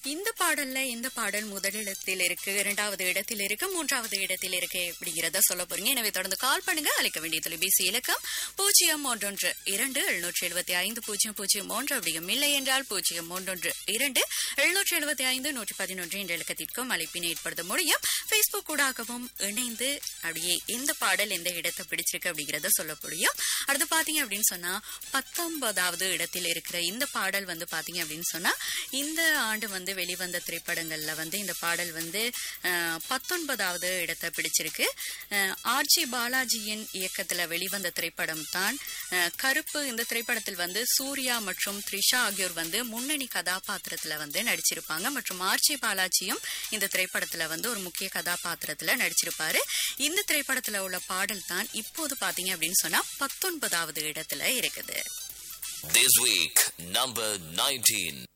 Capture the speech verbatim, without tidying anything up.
இந்த பாடல்ல இந்த பாடல் முதலிடத்தில் இருக்கு, இரண்டாவது இடத்தில் இருக்கு, மூன்றாவது இடத்தில் இருக்கு அப்படிங்கிறத சொல்ல போறீங்க. எனவே தொடர்ந்து கால் பண்ணுங்க. அழைக்க வேண்டிய தொலைபேசி இலக்கம் பூஜ்ஜியம் ஒன்றொன்று இரண்டு எழுநூற்றி எழுபத்தி ஐந்து பூஜ்ஜியம் பூஜ்ஜியம் மூன்று அப்படியும் இல்லை என்றால் பூஜ்ஜியம் ஒன்றொன்று இரண்டு எழுநூற்றி எழுபத்தி ஐந்து நூற்றி பதினொன்று என்ற இலக்கத்திற்கும் அழைப்பினை ஏற்படுத்த முடியும். பேஸ்புக் கூடாகவும் இணைந்து அப்படியே எந்த பாடல் எந்த இடத்தை பிடிச்சிருக்கு அப்படிங்கறத சொல்ல முடியும். அடுத்து பாத்தீங்க அப்படின்னு சொன்னா பத்தொன்பதாவது இடத்தில் இருக்கிற இந்த பாடல் வந்து பாத்தீங்க அப்படின்னு சொன்னா இந்த ஆண்டு வந்து வெளிவந்த திரைப்படங்கள்ல வந்து இந்த பாடல் வந்து பத்தொன்பதாவது இடத்தை பிடிச்சிருக்கு. ஆர்ஜி பாலாஜியின் இயக்கத்துல வெளிவந்த திரைப்படம் தான் கருப்பு. இந்த திரைப்படத்தில் வந்து சூர்யா மற்றும் த்ரிஷா ஆகியோர் வந்து முன்னணி கதாபாத்திரத்துல வந்து நடிச்சிருப்பாங்க மற்றும் ஆர்ஜி பாலாஜியும் இந்த திரைப்படத்துல வந்து ஒரு முக்கிய கதாபாத்திரத்துல நடிச்சிருப்பாரு. இந்த திரைப்படத்துல உள்ள பாடல் தான் இப்போது பாத்தீங்க அப்படின்னு சொன்னா பத்தொன்பதாவது இடத்துல இருக்குது. This week, number nineteen.